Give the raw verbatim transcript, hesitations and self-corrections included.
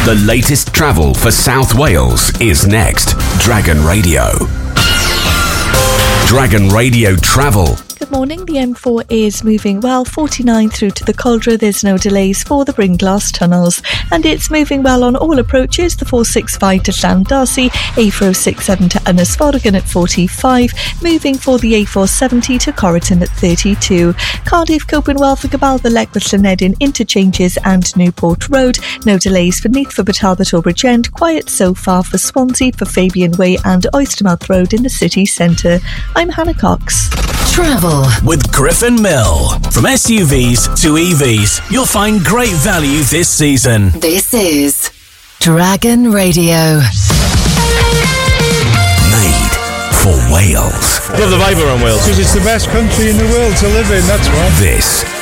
The latest travel for South Wales is next. Dragon Radio. Dragon Radio Travel. Good morning. The M four is moving well. forty-nine through to the Caldra. There's no delays for the Bringlass tunnels. And it's moving well on all approaches. The four sixty-five to Llandarcy, A four oh six-seven to Ynysforgan at forty-five. Moving for the A four seventy to Corriton at thirty-two. Cardiff, Copenwell for Gabalva, Leckwith, Llanedin, interchanges and Newport Road. No delays for Neath, for Talbot or Bridgend. Quiet so far for Swansea, for Fabian Way and Oystermouth Road in the city centre. I'm Hannah Cox. Travel with Griffin Mill. From S U Vs to E Vs, you'll find great value this season. This is Dragon Radio. Made for Wales. Love the vibe around Wales. Because it's the best country in the world to live in, that's why. This